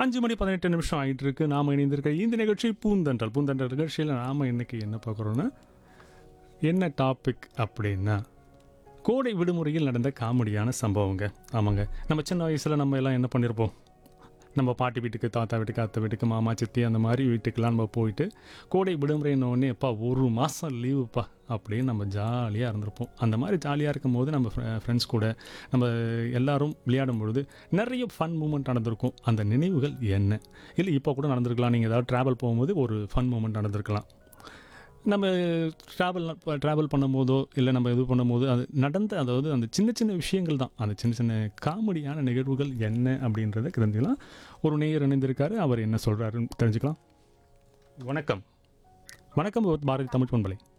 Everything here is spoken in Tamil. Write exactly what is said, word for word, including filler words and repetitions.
அஞ்சு மணி பதினெட்டு நிமிஷம் ஆகிட்டு இருக்கு. நாம் இணைந்திருக்க இந்த நிகழ்ச்சி பூந்தென்றல். பூந்தென்றல் நிகழ்ச்சியில் நாம் இன்னைக்கு என்ன பார்க்குறோன்னா, என்ன டாபிக் அப்படின்னா, கோடை விடுமுறையில் நடந்த காமெடியான சம்பவங்க. ஆமாங்க, நம்ம சின்ன வயசில் நம்ம எல்லாம் என்ன பண்ணியிருப்போம், நம்ம பாட்டி வீட்டுக்கு, தாத்தா வீட்டுக்கு, அத்தை வீட்டுக்கு, மாமா சித்தி அந்த மாதிரி வீட்டுக்கெலாம் நம்ம போயிட்டு கோடை விடுமுறைன்னொடனே எப்பா ஒரு மாதம் லீவுப்பா அப்படின்னு நம்ம ஜாலியாக இருந்திருப்போம். அந்த மாதிரி ஜாலியாக இருக்கும் போது நம்ம ஃப்ரெண்ட்ஸ் கூட நம்ம எல்லாரும் விளையாடும் பொழுது நிறைய ஃபன் மூமெண்ட் நடந்திருக்கும். அந்த நினைவுகள் என்ன, இல்லை இப்போ கூட நடந்திருக்கலாம். நீங்கள் ஏதாவது ட்ராவல் போகும்போது ஒரு ஃபன் மூமெண்ட் நடந்திருக்கலாம். நம்ம ட்ராவல் ட்ராவல் பண்ணும்போதோ இல்லை நம்ம இது பண்ணும்போது அது நடந்த, அதாவது அந்த சின்ன சின்ன விஷயங்கள் தான், அந்த சின்ன சின்ன காமெடியான நிகழ்வுகள் என்ன அப்படின்றத தெரிஞ்சுக்கலாம். ஒரு நேயர் இணைந்திருக்காரு, அவர் என்ன சொல்கிறாருன்னு தெரிஞ்சுக்கலாம். வணக்கம். வணக்கம் பாரதி தமிழ் பண்பலை.